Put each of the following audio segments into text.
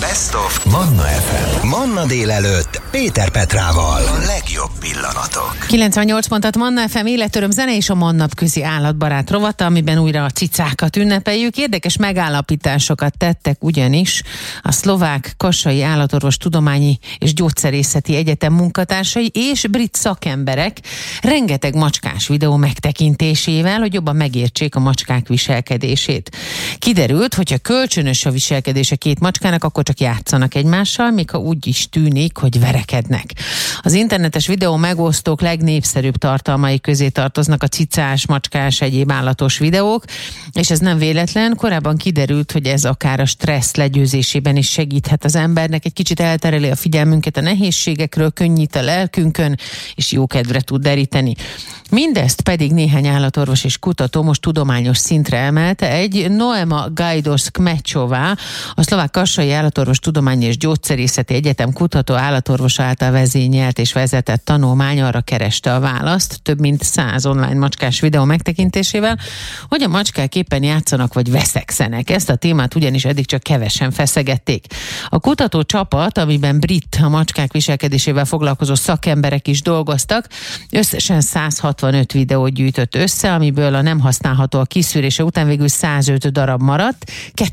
Best of Manna FM. Manna délelőtt Péter Petrával. A legjobb pillanatok. 98 pontat Manna FM életöröm zene és a Mannapközi állatbarát rovata, amiben újra a cicákat ünnepeljük. Érdekes megállapításokat tettek ugyanis a szlovák Kassai Állatorvos Tudományi és Gyógyszerészeti Egyetem munkatársai és brit szakemberek rengeteg macskás videó megtekintésével, hogy jobban megértsék a macskák viselkedését. Kiderült, hogyha kölcsönös a viselkedése két macskának, akkor csak játszanak egymással, még ha úgy is tűnik, hogy verekednek. Az internetes videó megosztók legnépszerűbb tartalmai közé tartoznak a cicás, macskás, egyéb állatos videók, és ez nem véletlen. Korábban kiderült, hogy ez akár a stressz legyőzésében is segíthet az embernek, egy kicsit eltereli a figyelmünket a nehézségekről, könnyít a lelkünkön, és jó kedvre tud deríteni. Mindezt pedig néhány állatorvos és kutató most tudományos szintre emelte. Egy Noema Gajdos-Kmecsová, a szlovák Kassai Állatorvos Tudományi és Gyógyszerészeti Egyetem kutató állatorvos által vezényelt és vezetett tanulmány arra kereste a választ, több mint 100 online macskás videó megtekintésével, hogy a macskák éppen játszanak vagy veszekszenek. Ezt a témát ugyanis eddig csak kevesen feszegették. A kutató csapat, amiben brit, a macskák viselkedésével foglalkozó szakemberek is dolgoztak, összesen 165 videót gyűjtött össze, amiből a nem használható a kiszűrése után végül 105 darab maradt,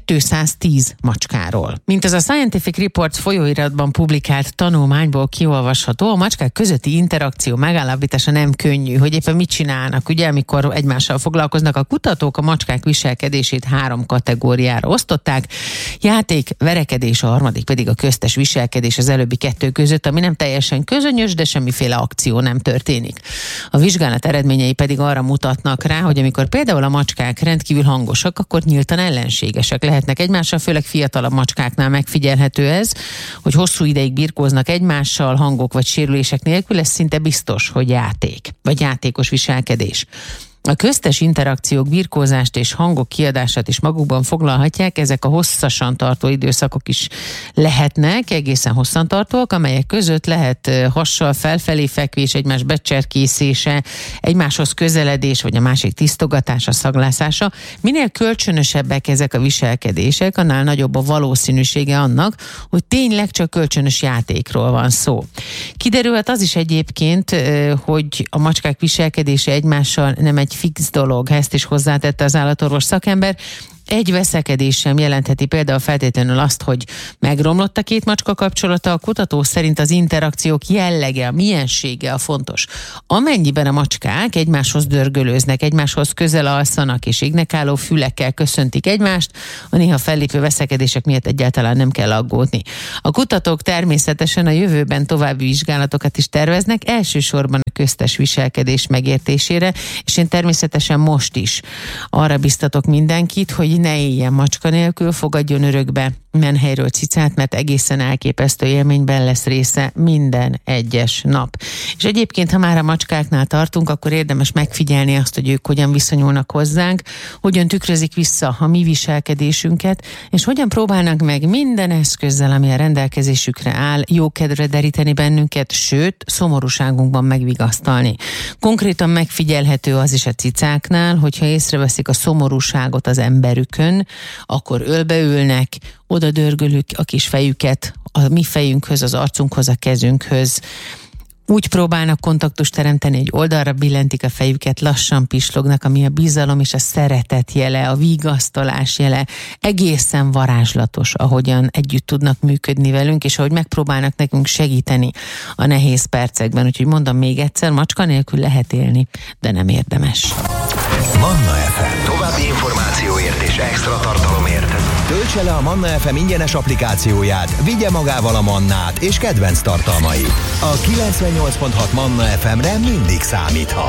210 macskáról. Mint az a Scientific Reports folyóiratban publikált tanulmányból kiolvasható, a macskák közötti interakció megállapítása nem könnyű, hogy éppen mit csinálnak, ugye, amikor egymással foglalkoznak. A kutatók a macskák viselkedését 3 kategóriára osztották: játék, verekedés, a harmadik pedig a köztes viselkedés az előbbi 2 között, ami nem teljesen közönyös, de semmiféle akció nem történik. A vizsgálat eredményei pedig arra mutatnak rá, hogy amikor például a macskák rendkívül hangosak, akkor nyíltan ellenségesek lehetnek egymással, főleg fiatalabb macskáknál megfigyelhető ez, hogy hosszú ideig birkóznak egymással, hangok vagy sérülések nélkül, ez szinte biztos, hogy játék, vagy játékos viselkedés. A köztes interakciók, birkózást és hangok kiadását is magukban foglalhatják, ezek a hosszasan tartó időszakok is lehetnek, egészen hosszantartóak, amelyek között lehet hassal felfelé fekvés, egymás becserkészése, egymáshoz közeledés, vagy a másik tisztogatása, szaglászása. Minél kölcsönösebbek ezek a viselkedések, annál nagyobb a valószínűsége annak, hogy tényleg csak kölcsönös játékról van szó. Kiderülhet az is egyébként, hogy a macskák viselkedése egymással nem egy fix dolog, ezt is hozzátette az állatorvos szakember. Egy veszekedés sem jelentheti például feltétlenül azt, hogy megromlott a két macska kapcsolata. A kutató szerint az interakciók jellege, a miensége a fontos. Amennyiben a macskák egymáshoz dörgölőznek, egymáshoz közel alszanak és égnekáló fülekkel köszöntik egymást, a néha fellépő veszekedések miatt egyáltalán nem kell aggódni. A kutatók természetesen a jövőben további vizsgálatokat is terveznek, elsősorban a köztes viselkedés megértésére, és én természetesen most is arra biztatok mindenkit, hogy ne éljen macska nélkül, fogadjon örökbe menhelyről cicát, mert egészen elképesztő élményben lesz része minden egyes nap. És egyébként, ha már a macskáknál tartunk, akkor érdemes megfigyelni azt, hogy ők hogyan viszonyulnak hozzánk, hogyan tükrözik vissza a mi viselkedésünket, és hogyan próbálnak meg minden eszközzel, ami a rendelkezésükre áll, jókedvre deríteni bennünket, sőt, szomorúságunkban megvigasztalni. Konkrétan megfigyelhető az is a cicáknál, hogyha észreveszik a szomorúságot az emberükön, akkor ölbeülnek, oda dörgölük a kis fejüket a mi fejünkhöz, az arcunkhoz, a kezünkhöz. Úgy próbálnak kontaktust teremteni, egy oldalra billentik a fejüket, lassan pislognak, ami a bizalom és a szeretet jele, a vigasztalás jele. Egészen varázslatos, ahogyan együtt tudnak működni velünk, és ahogy megpróbálnak nekünk segíteni a nehéz percekben. Úgyhogy mondom még egyszer, macska nélkül lehet élni, de nem érdemes. Manna FM. További információért és extra tartalomért töltse le a Manna FM ingyenes applikációját, vigye magával a Mannát és kedvenc tartalmait. A 98.6 Manna FM-re mindig számíthat.